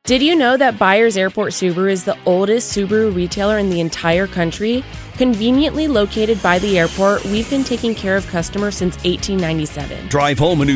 Did you know that Byers Airport Subaru is the oldest Subaru retailer in the entire country? Conveniently located by the airport, we've been taking care of customers since 1897. Drive home a new